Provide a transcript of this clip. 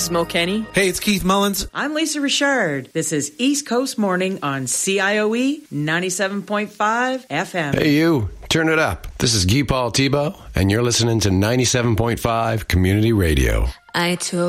Mo Kenny. Hey, it's Keith Mullins. I'm Lisa Richard. This is East Coast Morning on CIOE 97.5 FM. Hey, you. Turn it up. This is Guy Paul Thibault, and you're listening to 97.5 Community Radio. I took